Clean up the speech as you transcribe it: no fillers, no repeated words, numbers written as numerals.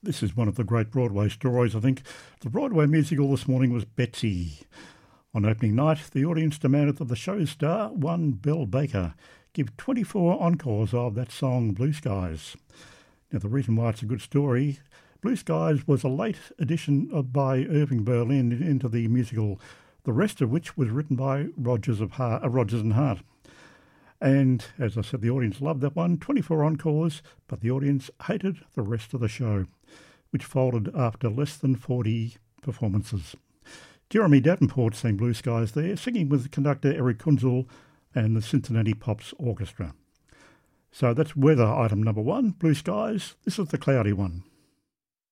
This is one of the great Broadway stories, I think. The Broadway musical this morning was Betsy. On opening night, the audience demanded that the show star, one Bill Baker, give 24 encores of that song, Blue Skies. Now, the reason why it's a good story, Blue Skies was a late addition by Irving Berlin into the musical, the rest of which was written by Rodgers and Hart. And as I said, the audience loved that one, 24 encores, but the audience hated the rest of the show, which folded after less than 40 performances. Jeremy Davenport sang Blue Skies there, singing with conductor Eric Kunzel and the Cincinnati Pops Orchestra. So that's weather item number 1, Blue Skies. This is the cloudy one.